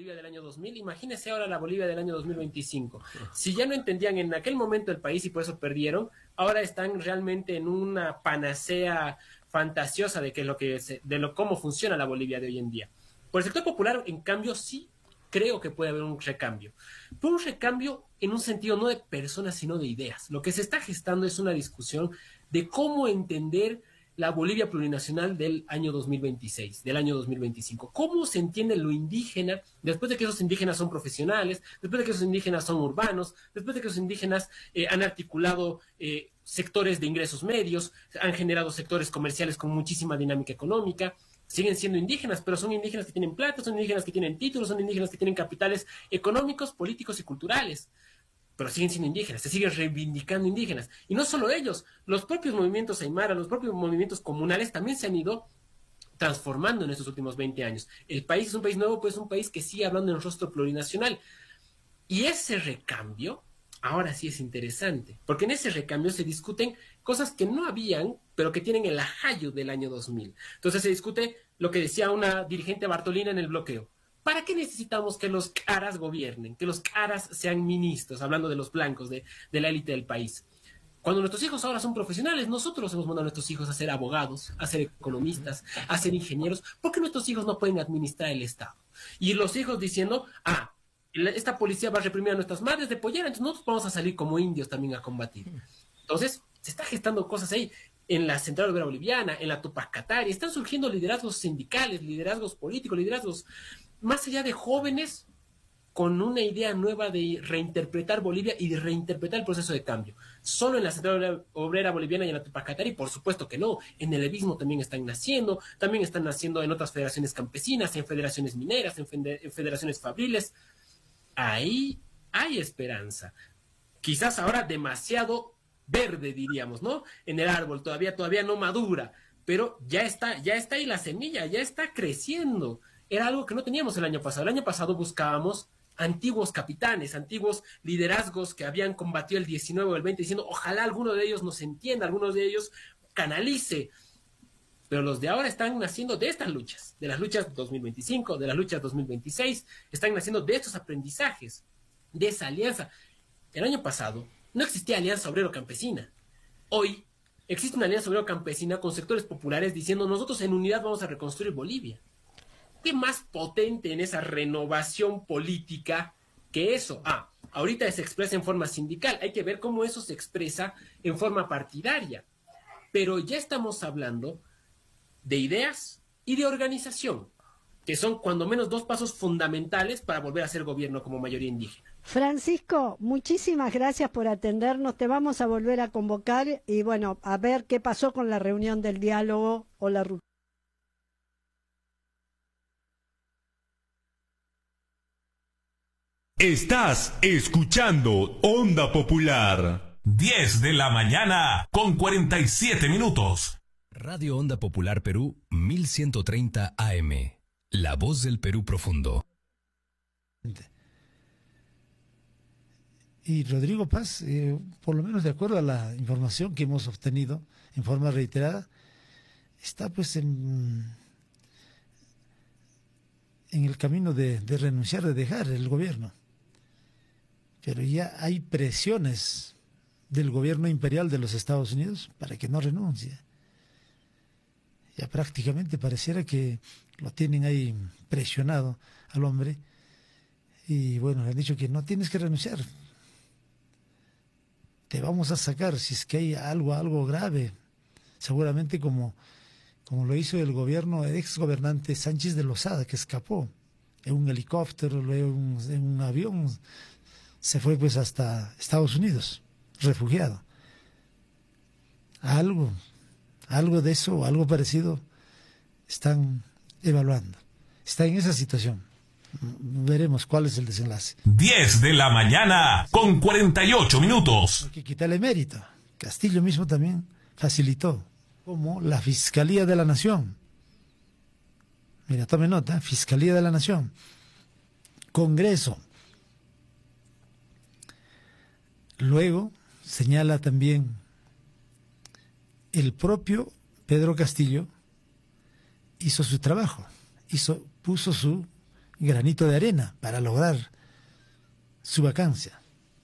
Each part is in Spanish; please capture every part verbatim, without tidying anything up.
Bolivia del año dos mil, imagínense ahora la Bolivia del año dos mil veinticinco. Si ya no entendían en aquel momento el país y por eso perdieron, ahora están realmente en una panacea fantasiosa de que lo que se, de lo cómo funciona la Bolivia de hoy en día. Por el sector popular, en cambio, sí creo que puede haber un recambio. Pero un recambio en un sentido no de personas, sino de ideas. Lo que se está gestando es una discusión de cómo entender la Bolivia plurinacional del año dos mil veintiséis, del año dos mil veinticinco. ¿Cómo se entiende lo indígena después de que esos indígenas son profesionales, después de que esos indígenas son urbanos, después de que esos indígenas eh, han articulado eh, sectores de ingresos medios, han generado sectores comerciales con muchísima dinámica económica? Siguen siendo indígenas, pero son indígenas que tienen plata, son indígenas que tienen títulos, son indígenas que tienen capitales económicos, políticos y culturales. Pero siguen siendo indígenas, se siguen reivindicando indígenas. Y no solo ellos, los propios movimientos aymara, los propios movimientos comunales también se han ido transformando en estos últimos veinte años. El país es un país nuevo, pues es un país que sigue hablando en rostro plurinacional. Y ese recambio, ahora sí es interesante, porque en ese recambio se discuten cosas que no habían, pero que tienen el ajayo del año dos mil. Entonces se discute lo que decía una dirigente Bartolina en el bloqueo. ¿Para qué necesitamos que los caras gobiernen, que los caras sean ministros, hablando de los blancos, de, de la élite del país? Cuando nuestros hijos ahora son profesionales, nosotros hemos mandado a nuestros hijos a ser abogados, a ser economistas, a ser ingenieros. ¿Por qué nuestros hijos no pueden administrar el Estado? Y los hijos diciendo, ah, esta policía va a reprimir a nuestras madres de pollera, entonces nosotros vamos a salir como indios también a combatir. Entonces, se está gestando cosas ahí. En la Central Obrera Boliviana, en la Tupac Katari, están surgiendo liderazgos sindicales, liderazgos políticos, liderazgos más allá de jóvenes con una idea nueva de reinterpretar Bolivia y de reinterpretar el proceso de cambio. Solo en la Central Obrera Boliviana y en la Tupac Katari, por supuesto que no. En el levismo también están naciendo, también están naciendo en otras federaciones campesinas, en federaciones mineras, en, fede- en federaciones fabriles. Ahí hay esperanza. Quizás ahora demasiado verde, diríamos, ¿no? En el árbol, todavía, todavía no madura, pero ya está, ya está ahí la semilla, ya está creciendo. Era algo que no teníamos el año pasado. El año pasado buscábamos antiguos capitanes, antiguos liderazgos que habían combatido el diecinueve o el veinte, diciendo, ojalá alguno de ellos nos entienda, alguno de ellos canalice. Pero los de ahora están naciendo de estas luchas, de las luchas dos mil veinticinco, de las luchas dos mil veintiséis, están naciendo de estos aprendizajes, de esa alianza. El año pasado no existía alianza obrero-campesina. Hoy existe una alianza obrero-campesina con sectores populares diciendo, nosotros en unidad vamos a reconstruir Bolivia. ¿Qué más potente en esa renovación política que eso? Ah, ahorita se expresa en forma sindical, hay que ver cómo eso se expresa en forma partidaria. Pero ya estamos hablando de ideas y de organización, que son cuando menos dos pasos fundamentales para volver a ser gobierno como mayoría indígena. Francisco, muchísimas gracias por atendernos, te vamos a volver a convocar y bueno, a ver qué pasó con la reunión del diálogo o la ruptura. Estás escuchando Onda Popular. diez de la mañana con cuarenta y siete minutos. Radio Onda Popular Perú mil ciento treinta A M. La voz del Perú profundo. Y Rodrigo Paz, eh, por lo menos de acuerdo a la información que hemos obtenido en forma reiterada, está pues en, en el camino de, de renunciar, de dejar el gobierno. Pero ya hay presiones del gobierno imperial de los Estados Unidos para que no renuncie. Ya prácticamente pareciera que lo tienen ahí presionado al hombre. Y bueno, le han dicho que no tienes que renunciar. Te vamos a sacar si es que hay algo, algo grave. Seguramente como, como lo hizo el gobierno, el ex gobernante Sánchez de Lozada, que escapó en un helicóptero, luego en un, en un avión. Se fue pues hasta Estados Unidos, refugiado. Algo, algo de eso, algo parecido, están evaluando. Está en esa situación. Veremos cuál es el desenlace. diez de la mañana con cuarenta y ocho minutos. Hay que quitarle mérito. Castillo mismo también facilitó, como la Fiscalía de la Nación. Mira, tome nota, Fiscalía de la Nación. Congreso. Luego señala también el propio Pedro Castillo hizo su trabajo, hizo, puso su granito de arena para lograr su vacancia.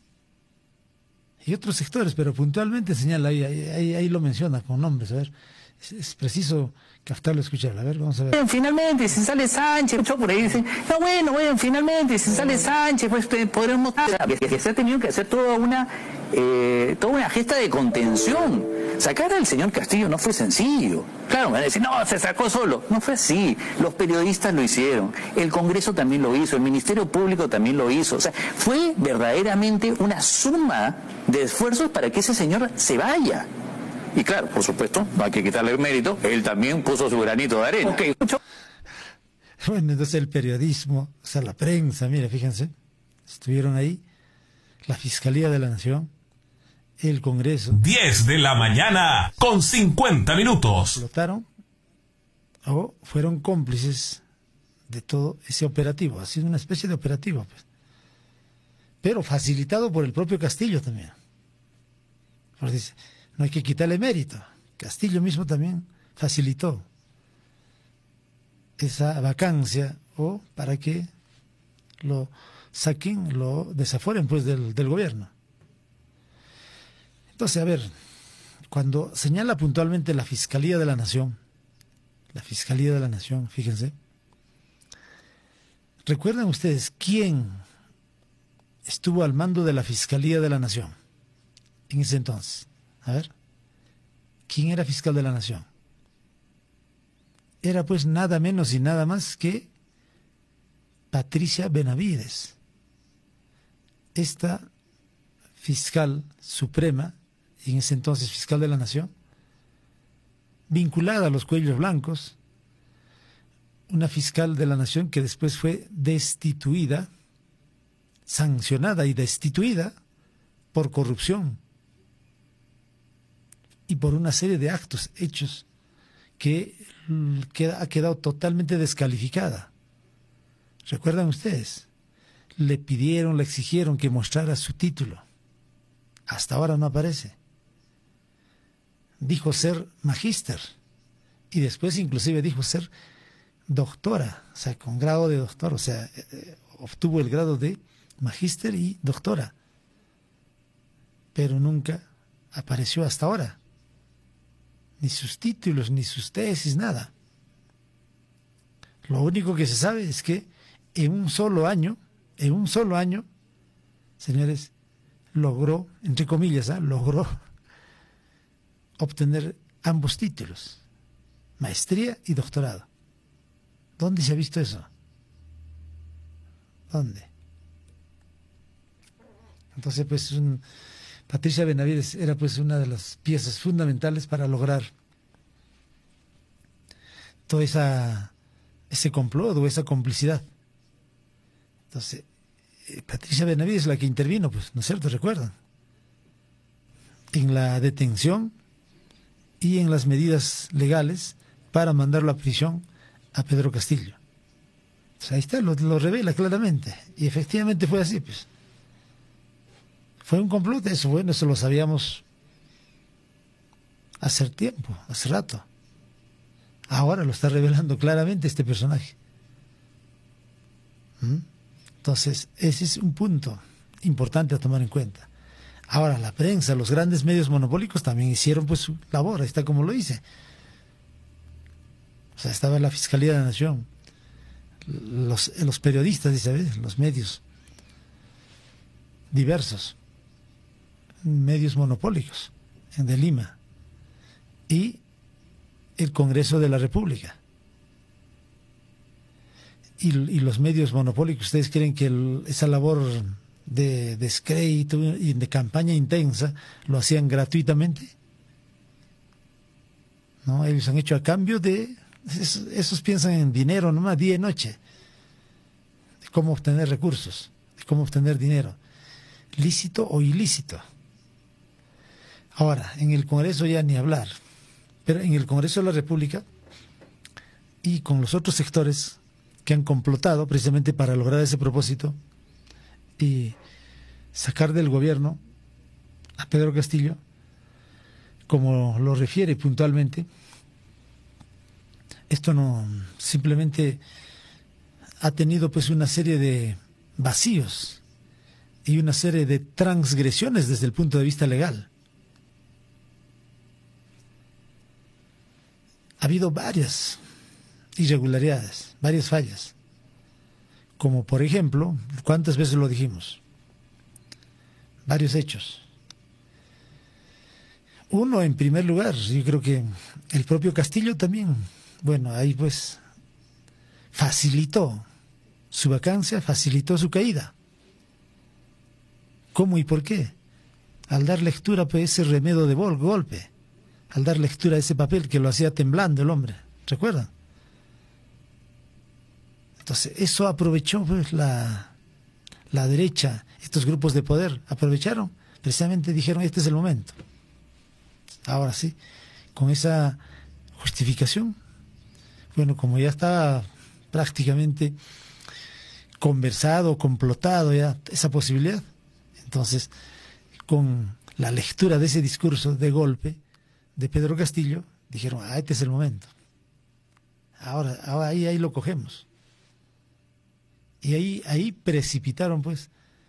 Y otros sectores, pero puntualmente señala, ahí, ahí, ahí lo menciona con nombres, a ver, es, es preciso captarlo, escucharlo, a ver, vamos a ver. Bueno, finalmente, si sale Sánchez, mucho por ahí dicen, no, bueno, bueno, finalmente, si sale Sánchez, pues podremos, que, que se ha tenido que hacer toda una, eh, toda una gesta de contención. Sacar al señor Castillo no fue sencillo. Claro, me van a decir, no, se sacó solo. No fue así. Los periodistas lo hicieron. El Congreso también lo hizo. El Ministerio Público también lo hizo. O sea, fue verdaderamente una suma de esfuerzos para que ese señor se vaya. Y claro, por supuesto, no hay que quitarle el mérito. Él también puso su granito de arena. Okay. Bueno, entonces el periodismo, o sea, la prensa, mira, fíjense, estuvieron ahí, la Fiscalía de la Nación, el Congreso. diez de la mañana con cincuenta minutos. Explotaron o fueron cómplices de todo ese operativo. Ha sido una especie de operativo, pues. Pero facilitado por el propio Castillo también. Porque dice, no hay que quitarle mérito. Castillo mismo también facilitó esa vacancia o para que lo saquen, lo desafueren pues del, del gobierno. Entonces, a ver, cuando señala puntualmente la Fiscalía de la Nación, la Fiscalía de la Nación, fíjense, ¿recuerdan ustedes quién estuvo al mando de la Fiscalía de la Nación en ese entonces? A ver, ¿quién era fiscal de la Nación? Era pues nada menos y nada más que Patricia Benavides, esta fiscal suprema, en ese entonces fiscal de la Nación, vinculada a los cuellos blancos, una fiscal de la Nación que después fue destituida, sancionada y destituida por corrupción y por una serie de actos hechos que, que ha quedado totalmente descalificada. ¿Recuerdan ustedes? Le pidieron, le exigieron que mostrara su título. Hasta ahora no aparece. Dijo ser magíster y después inclusive dijo ser doctora, o sea, con grado de doctor, o sea, eh, obtuvo el grado de magíster y doctora, pero nunca apareció hasta ahora, ni sus títulos, ni sus tesis, nada. Lo único que se sabe es que en un solo año, en un solo año, señores, logró, entre comillas, ¿eh? logró obtener ambos títulos, maestría y doctorado. ¿Dónde se ha visto eso? ¿Dónde? Entonces, pues, un, Patricia Benavides era pues una de las piezas fundamentales para lograr todo esa, ese complot o esa complicidad. Entonces, eh, Patricia Benavides es la que intervino, pues, ¿no es cierto? ¿Recuerdan? En la detención y en las medidas legales para mandarlo a prisión a Pedro Castillo. Pues ahí está, lo, lo revela claramente. Y efectivamente fue así, pues. Fue un complot, eso, bueno, eso lo sabíamos hace tiempo, hace rato. Ahora lo está revelando claramente este personaje. ¿Mm? Entonces, ese es un punto importante a tomar en cuenta. Ahora, la prensa, los grandes medios monopólicos también hicieron pues su labor, ahí está como lo hice. O sea, estaba la Fiscalía de la Nación, los, los periodistas, dice, los medios diversos, medios monopólicos de Lima, y el Congreso de la República. Y, y los medios monopólicos, ¿ustedes creen que el, esa labor de descrédito y de campaña intensa lo hacían gratuitamente? No, ellos han hecho a cambio de, esos, esos piensan en dinero nomás, día y noche, de cómo obtener recursos, de cómo obtener dinero, lícito o ilícito. Ahora, en el Congreso ya ni hablar, pero en el Congreso de la República y con los otros sectores que han complotado precisamente para lograr ese propósito y sacar del gobierno a Pedro Castillo, como lo refiere puntualmente, esto no simplemente ha tenido pues una serie de vacíos y una serie de transgresiones desde el punto de vista legal. Ha habido varias irregularidades, varias fallas, como por ejemplo, ¿cuántas veces lo dijimos? Varios hechos. Uno, en primer lugar, yo creo que el propio Castillo también, bueno, ahí pues facilitó su vacancia, facilitó su caída. ¿Cómo y por qué? Al dar lectura a ese remedio de gol, golpe, al dar lectura a ese papel que lo hacía temblando el hombre, ¿recuerdan? Entonces, eso aprovechó pues la, la derecha, estos grupos de poder, aprovecharon, precisamente dijeron, este es el momento. Ahora sí, con esa justificación, bueno, como ya estaba prácticamente conversado, complotado ya esa posibilidad, entonces con la lectura de ese discurso de golpe de Pedro Castillo, dijeron, ah, este es el momento. Ahora, ahora ahí, ahí lo cogemos. Y ahí, ahí precipitaron pues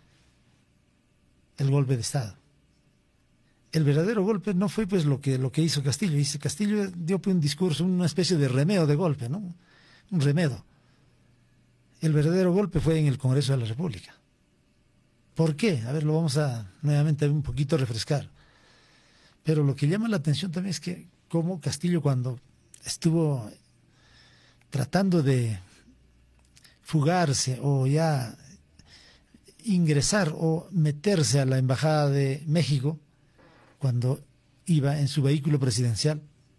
el golpe de Estado. El verdadero golpe no fue pues lo que, lo que hizo Castillo. Dice, Castillo dio pues un discurso, una especie de remedio de golpe, ¿no? Un remedio. El verdadero golpe fue en el Congreso de la República. ¿Por qué? A ver, lo vamos a nuevamente un poquito refrescar. Pero lo que llama la atención también es que como Castillo, cuando estuvo tratando de fugarse o ya ingresar o meterse a la Embajada de México, cuando iba en su vehículo presidencial,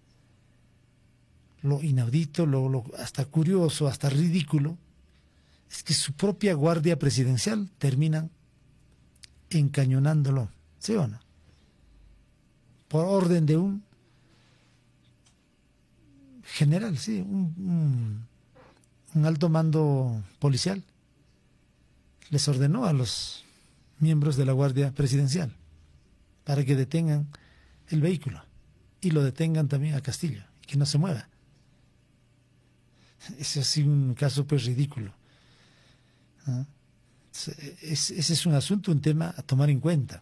lo inaudito, lo, lo hasta curioso, hasta ridículo, es que su propia guardia presidencial termina encañonándolo, ¿sí o no? Por orden de un general, sí, un, un, un alto mando policial, les ordenó a los miembros de la guardia presidencial para que detengan el vehículo y lo detengan también a Castillo, que no se mueva. Ese es un caso pues ridículo, ¿no? Ese es un asunto, un tema a tomar en cuenta.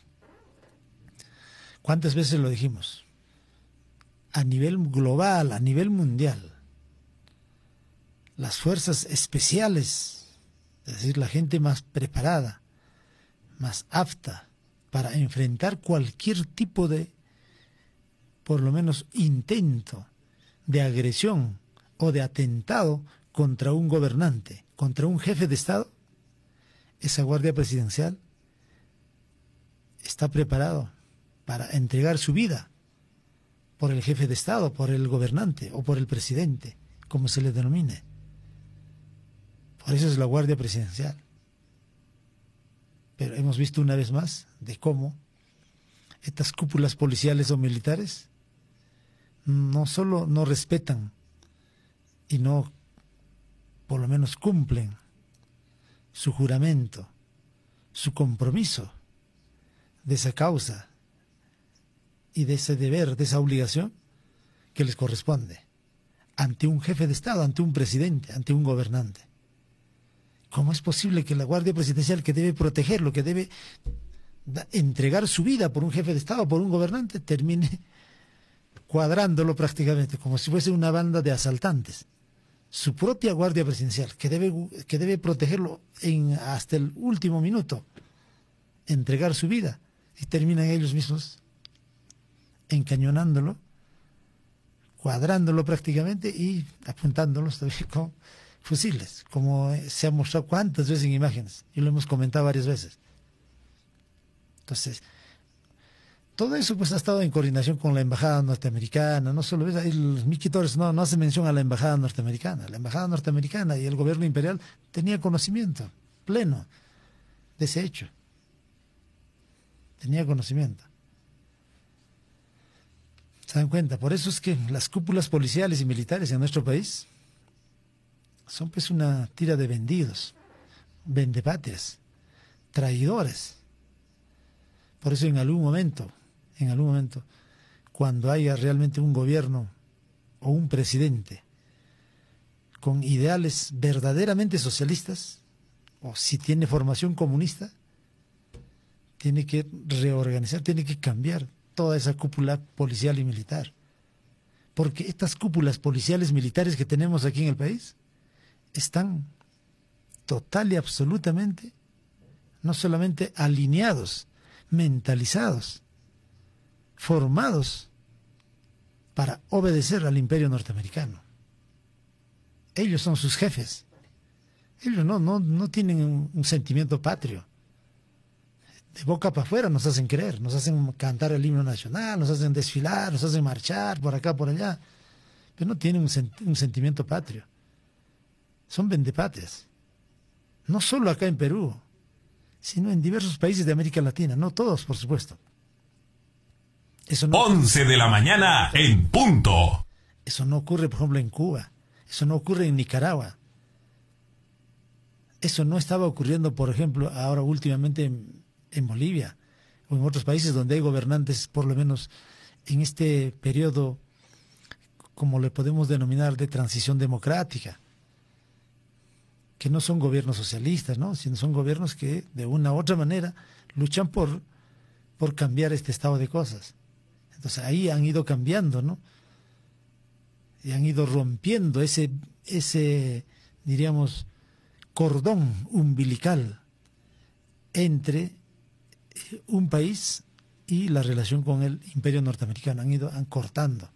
¿Cuántas veces lo dijimos? A nivel global, a nivel mundial, las fuerzas especiales, es decir, la gente más preparada, más apta para enfrentar cualquier tipo de, por lo menos, intento de agresión o de atentado contra un gobernante, contra un jefe de Estado, esa guardia presidencial está preparado para entregar su vida por el jefe de Estado, por el gobernante o por el presidente, como se le denomine. Por eso es la guardia presidencial. Pero hemos visto una vez más de cómo estas cúpulas policiales o militares no solo no respetan y no, por lo menos, cumplen su juramento, su compromiso de esa causa y de ese deber, de esa obligación que les corresponde ante un jefe de Estado, ante un presidente, ante un gobernante. ¿Cómo es posible que la Guardia Presidencial, que debe protegerlo, que debe entregar su vida por un jefe de Estado, por un gobernante, termine cuadrándolo prácticamente, como si fuese una banda de asaltantes? Su propia Guardia Presidencial, que debe, que debe protegerlo en, hasta el último minuto, entregar su vida, y terminan ellos mismos encañonándolo, cuadrándolo prácticamente y apuntándolos también con fusiles, como se ha mostrado cuántas veces en imágenes, y lo hemos comentado varias veces. Entonces, todo eso pues ha estado en coordinación con la embajada norteamericana. No solo ves, ahí los Miki Torres no, no hace mención a la embajada norteamericana. La embajada norteamericana y el gobierno imperial tenía conocimiento pleno de ese hecho. Tenía conocimiento. ¿Se dan cuenta? Por eso es que las cúpulas policiales y militares en nuestro país son pues una tira de vendidos, vendepatrias, traidores. Por eso en algún momento, en algún momento, cuando haya realmente un gobierno o un presidente con ideales verdaderamente socialistas, o si tiene formación comunista, tiene que reorganizar, tiene que cambiar toda esa cúpula policial y militar. Porque estas cúpulas policiales militares que tenemos aquí en el país están total y absolutamente, no solamente alineados, mentalizados, formados para obedecer al imperio norteamericano. Ellos son sus jefes. Ellos no, no, no tienen un, un sentimiento patrio. De boca para afuera nos hacen creer, nos hacen cantar el himno nacional, nos hacen desfilar, nos hacen marchar por acá, por allá, pero no tienen un, sent un sentimiento patrio. Son vendepatrias. No solo acá en Perú, sino en diversos países de América Latina, no todos, por supuesto. Eso no once de la mañana en punto. Eso no ocurre, por ejemplo, en Cuba. Eso no ocurre en Nicaragua. Eso no estaba ocurriendo, por ejemplo, ahora últimamente en, en Bolivia o en otros países donde hay gobernantes, por lo menos en este periodo, como le podemos denominar, de transición democrática, que no son gobiernos socialistas, ¿no?, sino son gobiernos que de una u otra manera luchan por, por cambiar este estado de cosas. Entonces ahí han ido cambiando, ¿no?, y han ido rompiendo ese, ese, diríamos, cordón umbilical entre un país y la relación con el imperio norteamericano. Han ido han cortando.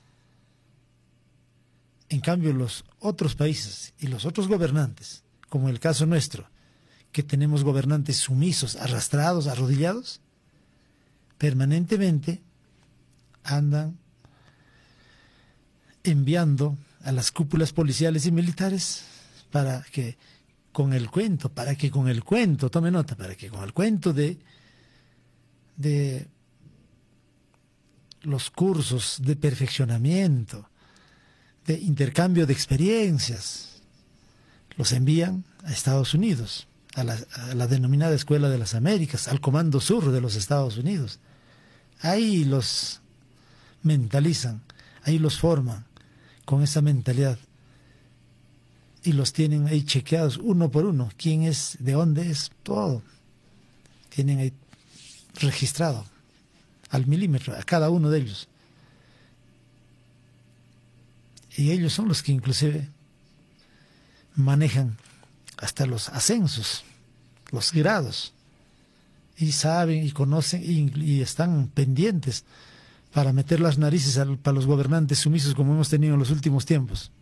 En cambio, los otros países y los otros gobernantes, como el caso nuestro, que tenemos gobernantes sumisos, arrastrados, arrodillados, permanentemente andan enviando a las cúpulas policiales y militares para que con el cuento, para que con el cuento, tome nota, para que con el cuento de, de los cursos de perfeccionamiento, de intercambio de experiencias, los envían a Estados Unidos, a la, a la denominada Escuela de las Américas, al Comando Sur de los Estados Unidos. Ahí los mentalizan, ahí los forman con esa mentalidad y los tienen ahí chequeados uno por uno, quién es, de dónde es, todo tienen ahí registrado al milímetro a cada uno de ellos, y ellos son los que inclusive manejan hasta los ascensos, los grados, y saben y conocen y, y están pendientes para meter las narices al, para los gobernantes sumisos como hemos tenido en los últimos tiempos.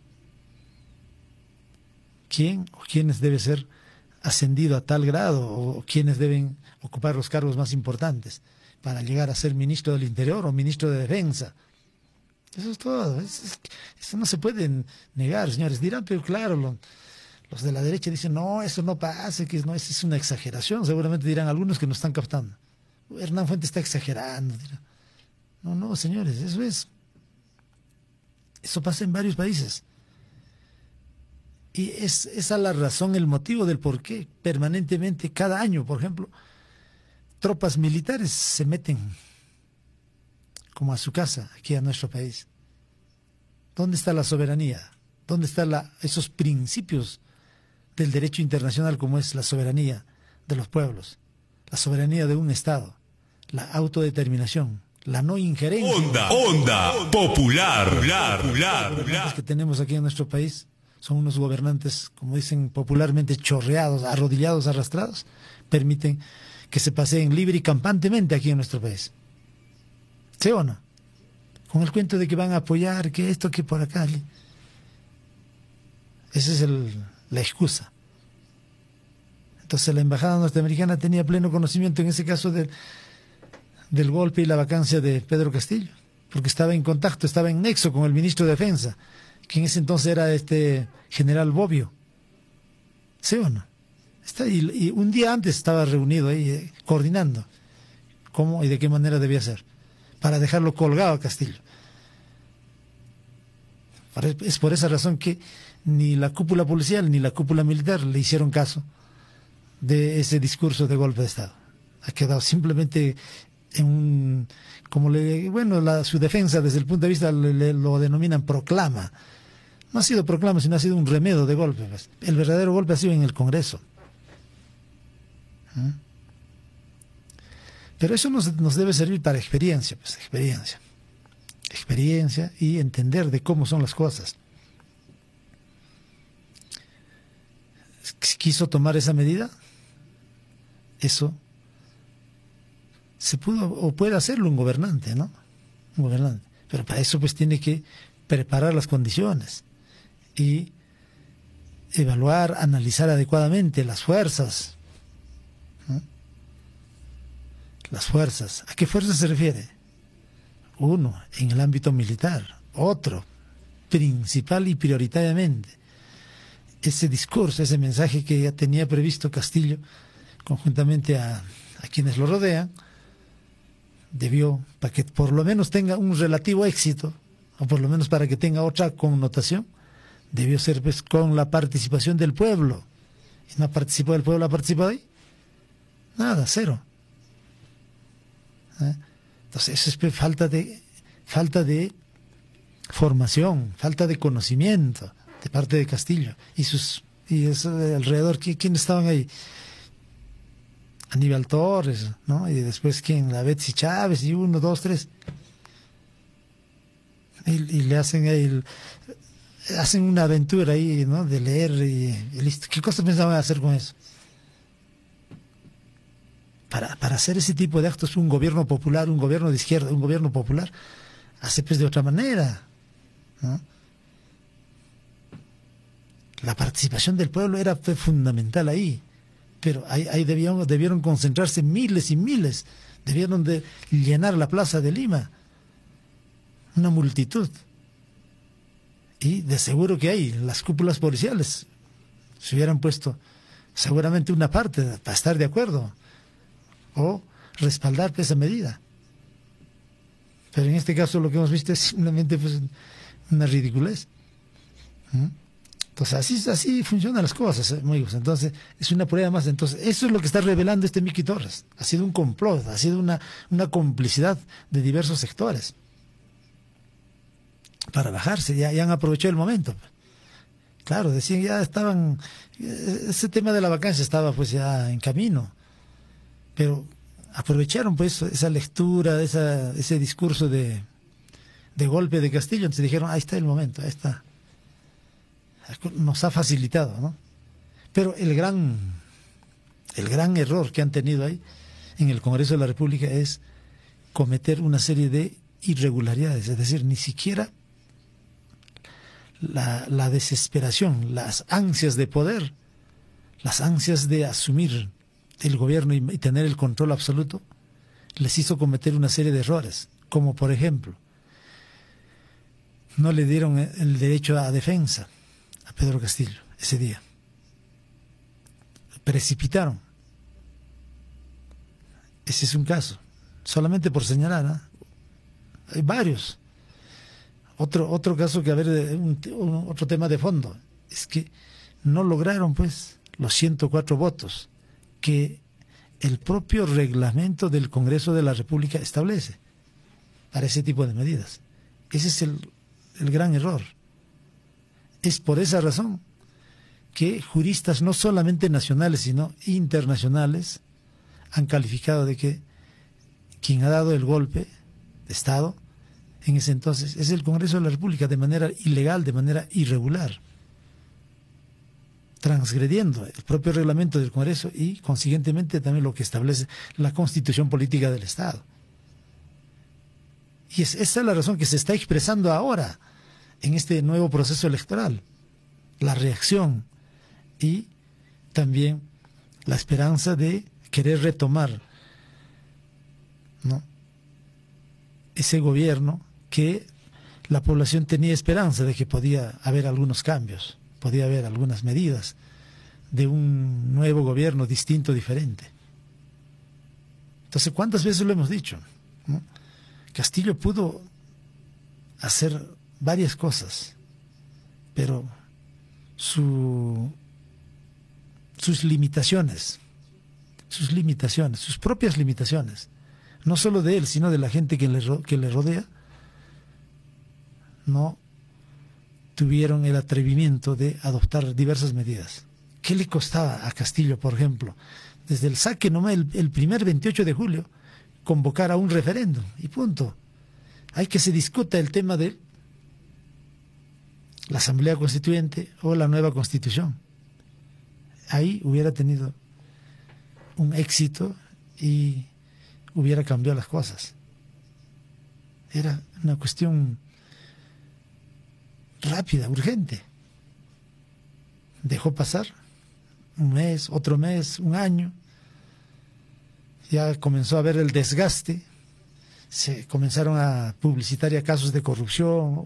¿Quién o quiénes debe ser ascendido a tal grado o quiénes deben ocupar los cargos más importantes para llegar a ser ministro del Interior o ministro de Defensa? Eso es todo. Es, es, eso no se puede negar, señores. Dirán, pero claro, lo, los de la derecha dicen, no, eso no pasa, que no, eso es una exageración. Seguramente dirán algunos que nos están captando. Hernán Fuentes está exagerando, dirán. No, no, señores, eso es. Eso pasa en varios países. Y es esa la razón, el motivo del por qué permanentemente, cada año, por ejemplo, tropas militares se meten como a su casa, aquí a nuestro país. ¿Dónde está la soberanía? ¿Dónde están la, esos principios del derecho internacional como es la soberanía de los pueblos, la soberanía de un Estado, la autodeterminación, la no injerencia? Onda, onda, popular, popular, popular, popular. Que tenemos aquí en nuestro país son unos gobernantes, como dicen popularmente, chorreados, arrodillados, arrastrados, permiten que se paseen libre y campantemente aquí en nuestro país. ¿Sí o no? Con el cuento de que van a apoyar, que esto, que por acá. Esa es el, la excusa. Entonces la embajada norteamericana tenía pleno conocimiento en ese caso del, del golpe y la vacancia de Pedro Castillo, porque estaba en contacto, estaba en nexo con el ministro de Defensa, que en ese entonces era este general Bobbio. ¿Sí o no? Está, y, y un día antes estaba reunido ahí, eh, coordinando cómo y de qué manera debía ser, para dejarlo colgado a Castillo. Es por esa razón que ni la cúpula policial ni la cúpula militar le hicieron caso de ese discurso de golpe de Estado. Ha quedado simplemente en un, como le, bueno, la, su defensa desde el punto de vista le, le, lo denominan proclama, No ha sido proclama, sino ha sido un remedio de golpe. Pues. El verdadero golpe ha sido en el Congreso. ¿Mm? Pero eso nos, nos debe servir para experiencia, pues, experiencia. Experiencia y entender de cómo son las cosas. ¿Quiso tomar esa medida? Eso se pudo o puede hacerlo un gobernante, ¿no? Un gobernante. Pero para eso pues tiene que preparar las condiciones y evaluar, analizar adecuadamente las fuerzas. ¿No? Las fuerzas. ¿A qué fuerzas se refiere? Uno, en el ámbito militar. Otro, principal y prioritariamente, ese discurso, ese mensaje que ya tenía previsto Castillo, conjuntamente a, a quienes lo rodean, debió, para que por lo menos tenga un relativo éxito, o por lo menos para que tenga otra connotación, debió ser pues, con la participación del pueblo. ¿Y no participó del pueblo? ¿Ha participado ahí? Nada, cero. ¿Eh? Entonces eso es pues, falta de falta de formación, falta de conocimiento de parte de Castillo y sus y eso de alrededor. ¿Quiénes estaban ahí? Aníbal Torres, ¿no? Y después quién, la Betsy Chávez y uno, dos, tres. Y, y le hacen ahí, hacen una aventura ahí, ¿no? De leer y, y listo. ¿Qué cosa pensaban hacer con eso? Para, para hacer ese tipo de actos, un gobierno popular, un gobierno de izquierda, un gobierno popular, hace pues de otra manera, ¿no? La participación del pueblo era pues, fundamental ahí. Pero ahí, ahí debieron, debieron concentrarse miles y miles, debieron de llenar la plaza de Lima, una multitud. Y de seguro que hay, las cúpulas policiales se hubieran puesto seguramente una parte para estar de acuerdo o respaldar esa medida. Pero en este caso lo que hemos visto es simplemente pues, una ridiculez. ¿Mm? Entonces así, así funcionan las cosas, amigos. Entonces es una prueba más. Entonces eso es lo que está revelando este Miki Torres. Ha sido un complot, ha sido una, una complicidad de diversos sectores para bajarse. Ya, ya han aprovechado el momento. Claro, decían ya estaban, ese tema de la vacancia estaba pues ya en camino, pero aprovecharon pues esa lectura, esa, ese discurso de, de golpe de Castillo. Entonces dijeron, ahí está el momento, ahí está. Nos ha facilitado, ¿no? Pero el gran, el gran error que han tenido ahí en el Congreso de la República es cometer una serie de irregularidades, es decir, ni siquiera la, la desesperación, las ansias de poder, las ansias de asumir el gobierno y, y tener el control absoluto, les hizo cometer una serie de errores, como por ejemplo, no le dieron el derecho a defensa a Pedro Castillo ese día. Precipitaron. Ese es un caso. Solamente por señalar, ¿eh? Hay varios. Otro, otro caso que, a ver, un, un, otro tema de fondo, es que no lograron, pues, los ciento cuatro votos que el propio reglamento del Congreso de la República establece para ese tipo de medidas. Ese es el, el gran error. Es por esa razón que juristas no solamente nacionales sino internacionales han calificado de que quien ha dado el golpe de Estado en ese entonces es el Congreso de la República de manera ilegal, de manera irregular, transgrediendo el propio reglamento del Congreso y consiguientemente también lo que establece la Constitución Política del Estado. Y es, esa es la razón que se está expresando ahora en este nuevo proceso electoral, la reacción y también la esperanza de querer retomar, ¿no?, ese gobierno que la población tenía esperanza de que podía haber algunos cambios, podía haber algunas medidas de un nuevo gobierno distinto, diferente. Entonces, ¿cuántas veces lo hemos dicho? ¿No? Castillo pudo hacer varias cosas, pero su, sus limitaciones, sus limitaciones, sus propias limitaciones, no solo de él, sino de la gente que le, que le rodea, no tuvieron el atrevimiento de adoptar diversas medidas. ¿Qué le costaba a Castillo, por ejemplo, desde el saque nomás el, el primer veintiocho de julio, convocar a un referéndum y punto? Hay que se discuta el tema de la Asamblea Constituyente o la nueva Constitución. Ahí hubiera tenido un éxito y hubiera cambiado las cosas. Era una cuestión rápida, urgente. Dejó pasar un mes, otro mes, un año. Ya comenzó a haber el desgaste. Se comenzaron a publicitar ya casos de corrupción,